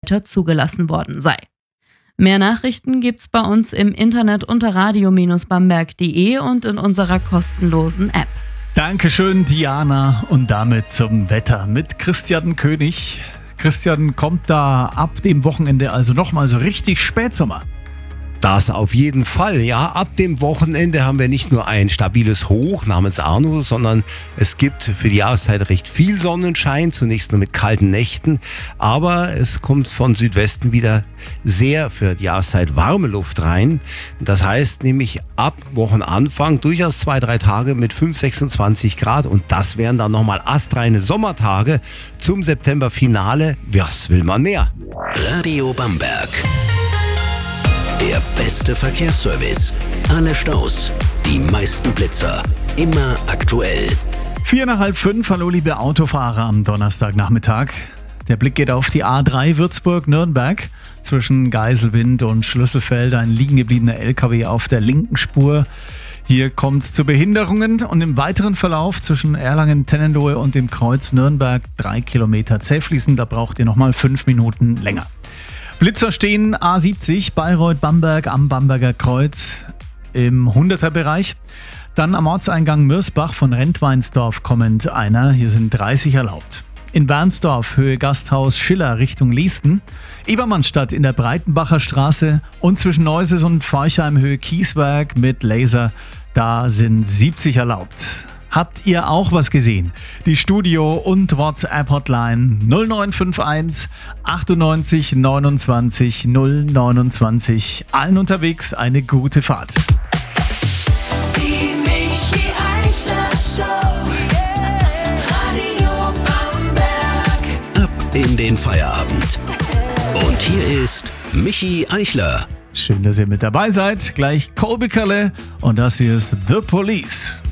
weiter zugelassen worden sei. Mehr Nachrichten gibt's bei uns im Internet unter radio-bamberg.de und in unserer kostenlosen App. Dankeschön, Diana. Und damit zum Wetter mit Christian König. Christian, kommt da ab dem Wochenende also nochmal so richtig Spätsommer? Das auf jeden Fall, ja. Ab dem Wochenende haben wir nicht nur ein stabiles Hoch namens Arno, sondern es gibt für die Jahreszeit recht viel Sonnenschein, zunächst nur mit kalten Nächten. Aber es kommt von Südwesten wieder sehr für die Jahreszeit warme Luft rein. Das heißt nämlich ab Wochenanfang durchaus 2-3 Tage mit 5-26 Grad. Und das wären dann nochmal astreine Sommertage zum Septemberfinale. Was will man mehr? Radio Bamberg. Der beste Verkehrsservice. Alle Staus, die meisten Blitzer. Immer aktuell. 4:45, hallo liebe Autofahrer am Donnerstagnachmittag. Der Blick geht auf die A3 Würzburg-Nürnberg. Zwischen Geiselwind und Schlüsselfeld ein liegen gebliebener LKW auf der linken Spur. Hier kommt es zu Behinderungen und im weiteren Verlauf zwischen Erlangen-Tennenlohe und dem Kreuz Nürnberg 3 Kilometer zähfließend. Da braucht ihr nochmal 5 Minuten länger. Blitzer stehen A70 Bayreuth-Bamberg am Bamberger Kreuz im 100er-Bereich. Dann am Ortseingang Mürsbach von Rentweinsdorf kommend einer. Hier sind 30 erlaubt. In Bernsdorf Höhe Gasthaus Schiller Richtung Liesten. Ebermannstadt in der Breitenbacher Straße und zwischen Neuses und Forchheim Höhe Kieswerk mit Laser. Da sind 70 erlaubt. Habt ihr auch was gesehen? Die Studio- und WhatsApp-Hotline 0951 98 29 029. Allen unterwegs eine gute Fahrt. Die Michi Eichler Show. Radio Bamberg. Ab in den Feierabend. Und hier ist Michi Eichler. Schön, dass ihr mit dabei seid. Gleich Kolbe Kalle und das hier ist The Police.